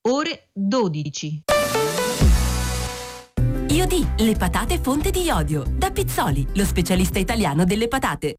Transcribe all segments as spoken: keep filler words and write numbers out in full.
ore dodici. Iodi, le patate fonte di iodio. Da Pizzoli, lo specialista italiano delle patate.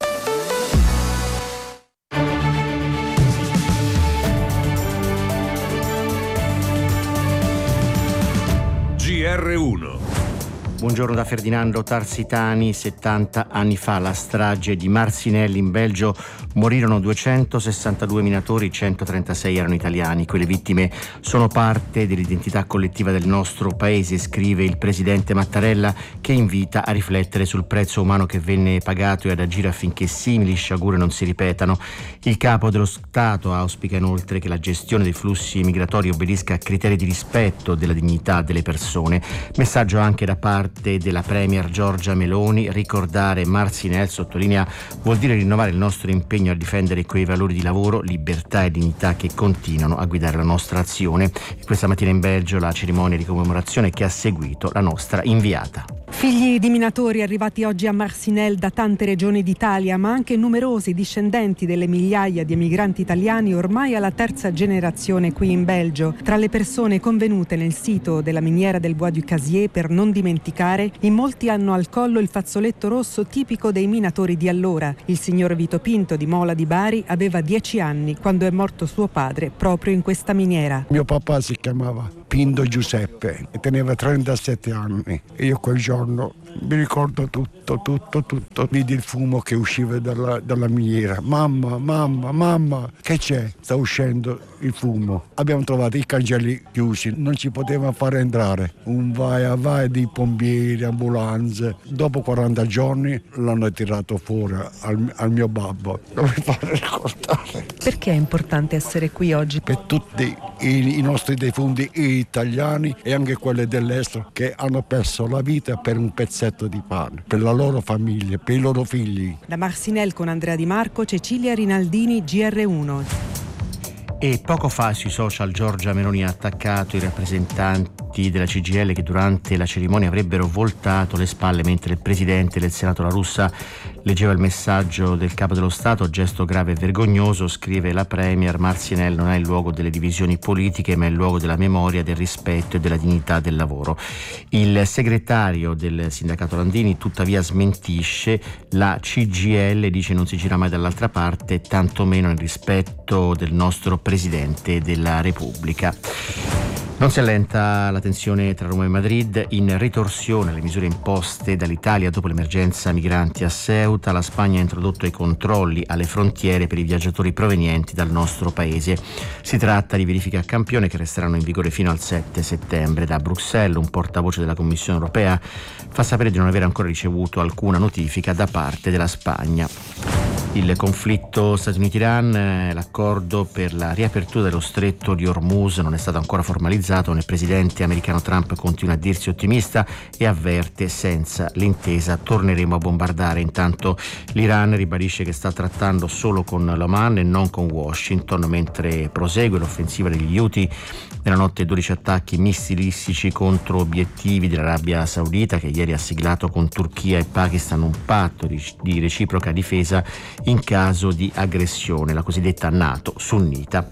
G R uno. Buongiorno da Ferdinando Tarsitani. settanta anni fa, la strage di Marcinelle in Belgio, morirono duecentosessantadue minatori, centotrentasei erano italiani. Quelle vittime sono parte dell'identità collettiva del nostro paese, scrive il presidente Mattarella, che invita a riflettere sul prezzo umano che venne pagato e ad agire affinché simili sciagure non si ripetano. Il capo dello Stato auspica inoltre che la gestione dei flussi migratori obbedisca a criteri di rispetto della dignità delle persone. Messaggio anche da parte della Premier Giorgia Meloni. Ricordare Marcinelle, sottolinea, vuol dire rinnovare il nostro impegno a difendere quei valori di lavoro, libertà e dignità che continuano a guidare la nostra azione. E questa mattina in Belgio la cerimonia di commemorazione che ha seguito la nostra inviata. Figli di minatori arrivati oggi a Marcinelle da tante regioni d'Italia, ma anche numerosi discendenti delle migliaia di emigranti italiani ormai alla terza generazione qui in Belgio. Tra le persone convenute nel sito della miniera del Bois du Casier, per non dimenticare, in molti hanno al collo il fazzoletto rosso tipico dei minatori di allora. Il signor Vito Pinto di Mola di Bari aveva dieci anni quando è morto suo padre proprio in questa miniera. Mio papà si chiamava Pinto Giuseppe e teneva trentasette anni e io quel giorno mi ricordo tutto, tutto, tutto. Vidi il fumo che usciva dalla, dalla miniera. Mamma, mamma, mamma, che c'è? Sta uscendo il fumo. Abbiamo trovato i cancelli chiusi, non ci potevano fare entrare. Un vai a vai di pompieri, ambulanze. Dopo quaranta giorni l'hanno tirato fuori al, al mio babbo. Non mi fa ricordare. Perché è importante essere qui oggi? Per tutti i, i nostri defunti italiani e anche quelli dell'estero che hanno perso la vita per un pezzetto di pane, per la loro famiglia, per i loro figli. Da Marcinelle con Andrea Di Marco, Cecilia Rinaldini, G R uno. E poco fa sui social Giorgia Meloni ha attaccato i rappresentanti della C G I L che durante la cerimonia avrebbero voltato le spalle mentre il presidente del Senato La Russa leggeva il messaggio del capo dello Stato. Gesto grave e vergognoso, scrive la Premier. Marcinelle non è il luogo delle divisioni politiche, ma è il luogo della memoria, del rispetto e della dignità del lavoro. Il segretario del sindacato Landini tuttavia smentisce. La C G I L dice non si gira mai dall'altra parte, tantomeno nel rispetto del nostro Presidente della Repubblica. Non si allenta la tensione tra Roma e Madrid, in ritorsione le misure imposte dall'Italia dopo l'emergenza migranti a Ceuta. La Spagna ha introdotto i controlli alle frontiere per i viaggiatori provenienti dal nostro paese. Si tratta di verifiche a campione che resteranno in vigore fino al sette settembre. Da Bruxelles un portavoce della Commissione europea fa sapere di non aver ancora ricevuto alcuna notifica da parte della Spagna. Il conflitto Stati Uniti-Iran, l'accordo per la riapertura dello stretto di Hormuz non è stato ancora formalizzato. Il presidente americano Trump continua a dirsi ottimista e avverte: senza l'intesa torneremo a bombardare. Intanto l'Iran ribadisce che sta trattando solo con l'Oman e non con Washington, mentre prosegue l'offensiva degli Houthi. Nella notte dodici attacchi missilistici contro obiettivi dell'Arabia Saudita, che ieri ha siglato con Turchia e Pakistan un patto di, di reciproca difesa in caso di aggressione, la cosiddetta NATO sunnita.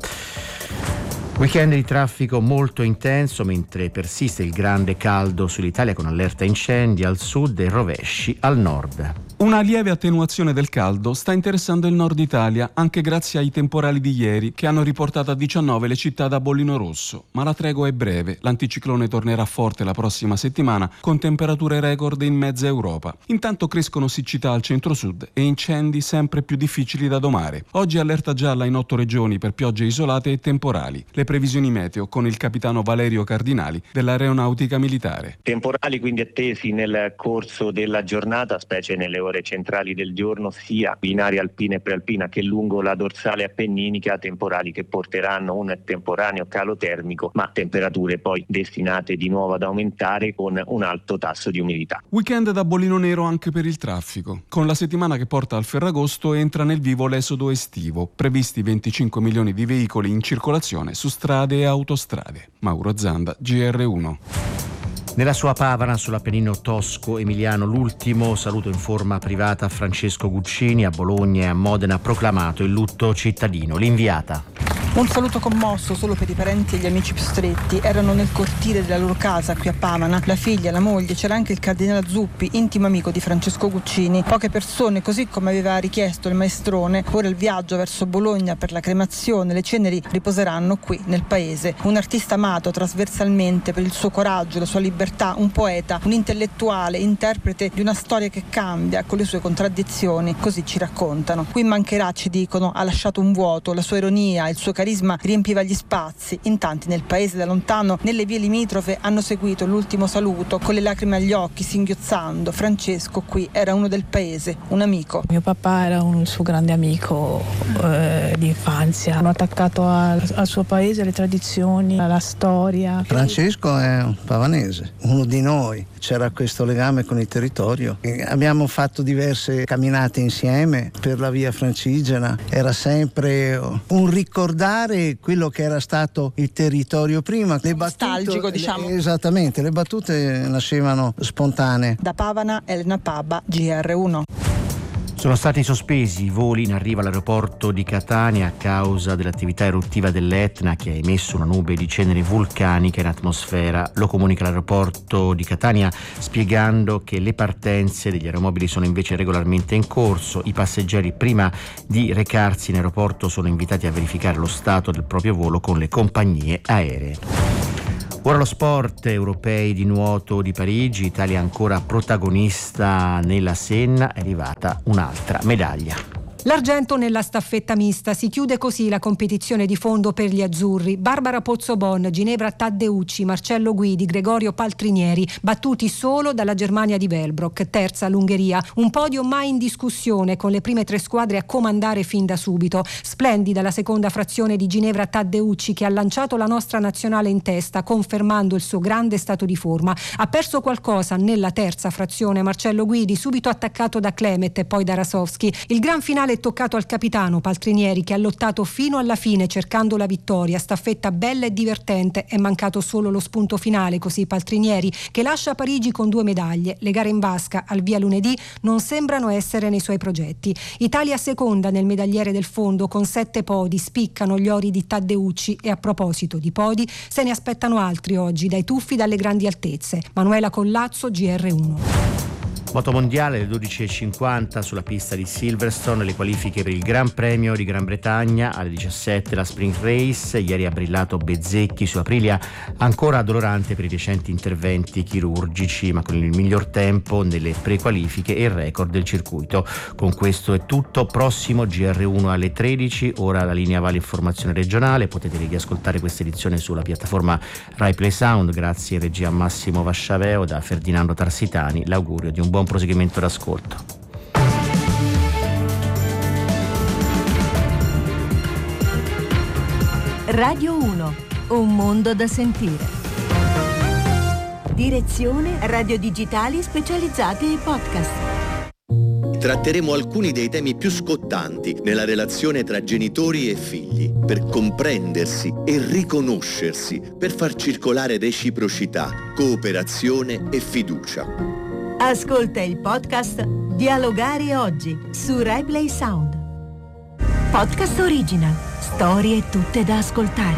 Weekend di traffico molto intenso mentre persiste il grande caldo sull'Italia, con allerta incendi al sud e rovesci al nord. Una lieve attenuazione del caldo sta interessando il nord Italia, anche grazie ai temporali di ieri che hanno riportato a diciannove le città da bollino rosso. Ma la tregua è breve, l'anticiclone tornerà forte la prossima settimana con temperature record in mezza Europa. Intanto crescono siccità al centro-sud e incendi sempre più difficili da domare. Oggi allerta gialla in otto regioni per piogge isolate e temporali. Le previsioni meteo con il capitano Valerio Cardinali dell'Aeronautica Militare. Temporali quindi attesi nel corso della giornata, specie nelle ore centrali del giorno, sia in area alpina e prealpina che lungo la dorsale appenninica, temporali che porteranno un temporaneo calo termico, ma temperature poi destinate di nuovo ad aumentare con un alto tasso di umidità. Weekend da bollino nero anche per il traffico. Con la settimana che porta al Ferragosto entra nel vivo l'esodo estivo, previsti venticinque milioni di veicoli in circolazione su strade e autostrade. Mauro Zanda, G R uno. Nella sua Pavana sull'Appennino tosco-emiliano l'ultimo saluto in forma privata a Francesco Guccini. A Bologna e a Modena ha proclamato il lutto cittadino. L'inviata. Un saluto commosso solo per i parenti e gli amici più stretti. Erano nel cortile della loro casa qui a Pavana, la figlia, la moglie, c'era anche il cardinale Zuppi, intimo amico di Francesco Guccini. Poche persone, così come aveva richiesto il maestrone. Ora il viaggio verso Bologna per la cremazione, le ceneri riposeranno qui nel paese. Un artista amato trasversalmente per il suo coraggio, la sua libertà, un poeta, un intellettuale, interprete di una storia che cambia con le sue contraddizioni, così ci raccontano. Qui mancherà, ci dicono, ha lasciato un vuoto, la sua ironia, il suo carisma riempiva gli spazi. In tanti nel paese da lontano, nelle vie limitrofe, hanno seguito l'ultimo saluto con le lacrime agli occhi, singhiozzando. Francesco qui era uno del paese, un amico. Mio papà era un suo grande amico eh, di infanzia, hanno attaccato al, al suo paese, alle tradizioni, alla storia. Francesco è un pavanese, uno di noi. C'era questo legame con il territorio. E abbiamo fatto diverse camminate insieme per la via Francigena. Era sempre un ricordare quello che era stato il territorio prima. Le battute, nostalgico, diciamo. Le, esattamente, le battute nascevano spontanee. Da Pavana, Elena Paba, G R uno. Sono stati sospesi i voli in arrivo all'aeroporto di Catania a causa dell'attività eruttiva dell'Etna che ha emesso una nube di cenere vulcanica in atmosfera. Lo comunica l'aeroporto di Catania spiegando che le partenze degli aeromobili sono invece regolarmente in corso. I passeggeri prima di recarsi in aeroporto sono invitati a verificare lo stato del proprio volo con le compagnie aeree. Ora lo sport, europei di nuoto di Parigi, Italia ancora protagonista nella Senna, è arrivata un'altra medaglia. L'argento nella staffetta mista, si chiude così la competizione di fondo per gli azzurri. Barbara Pozzobon, Ginevra Taddeucci, Marcello Guidi, Gregorio Paltrinieri, battuti solo dalla Germania di Velbrock, terza l'Ungheria. Un podio mai in discussione, con le prime tre squadre a comandare fin da subito. Splendida la seconda frazione di Ginevra Taddeucci, che ha lanciato la nostra nazionale in testa, confermando il suo grande stato di forma. Ha perso qualcosa nella terza frazione Marcello Guidi, subito attaccato da Klemet e poi da Rasowski. Il gran finale è toccato al capitano Paltrinieri, che ha lottato fino alla fine cercando la vittoria. Staffetta bella e divertente, è mancato solo lo spunto finale, così Paltrinieri, che lascia Parigi con due medaglie. Le gare in vasca al via lunedì non sembrano essere nei suoi progetti. Italia seconda nel medagliere del fondo con sette podi, spiccano gli ori di Taddeucci, e a proposito di podi se ne aspettano altri oggi, dai tuffi dalle grandi altezze. Manuela Collazzo, G R uno. Motomondiale alle dodici e cinquanta sulla pista di Silverstone, le qualifiche per il Gran Premio di Gran Bretagna, alle diciassette la Sprint Race. Ieri ha brillato Bezzecchi su Aprilia, ancora addolorante per i recenti interventi chirurgici, ma con il miglior tempo nelle prequalifiche e il record del circuito. Con questo è tutto, prossimo G R uno alle tredici, ora la linea va all'informazione regionale, potete riascoltare questa edizione sulla piattaforma Rai Play Sound. Grazie in regia a Massimo Vasciaveo, da Ferdinando Tarsitani l'augurio di un buon buon proseguimento d'ascolto. Radio uno, un mondo da sentire. Direzione Radio Digitali Specializzate e Podcast. Tratteremo alcuni dei temi più scottanti nella relazione tra genitori e figli, per comprendersi e riconoscersi, per far circolare reciprocità, cooperazione e fiducia. Ascolta il podcast Dialogare oggi su Rai Play Sound. Podcast original, storie tutte da ascoltare.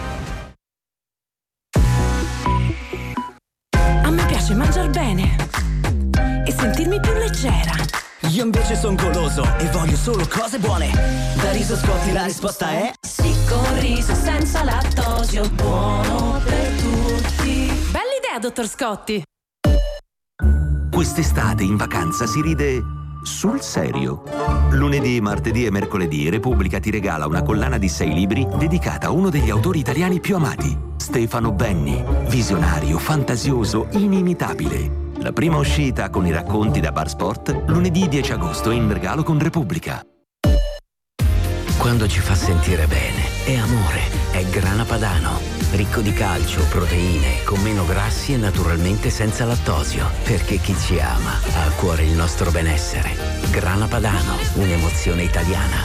A me piace mangiar bene e sentirmi più leggera. Io invece son goloso e voglio solo cose buone. Da Riso Scotti la risposta è sì, con riso senza lattosio, buono per tutti. Bella idea, dottor Scotti. Quest'estate in vacanza si ride sul serio. Lunedì, martedì e mercoledì Repubblica ti regala una collana di sei libri dedicata a uno degli autori italiani più amati, Stefano Benni. Visionario, fantasioso, inimitabile. La prima uscita con i racconti da Bar Sport, lunedì dieci agosto in regalo con Repubblica. Quando ci fa sentire bene, è amore, è Grana Padano. Ricco di calcio, proteine, con meno grassi e naturalmente senza lattosio. Perché chi ci ama ha a cuore il nostro benessere. Grana Padano, un'emozione italiana.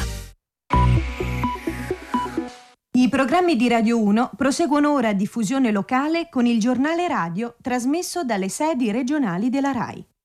I programmi di Radio uno proseguono ora a diffusione locale con il giornale radio trasmesso dalle sedi regionali della RAI.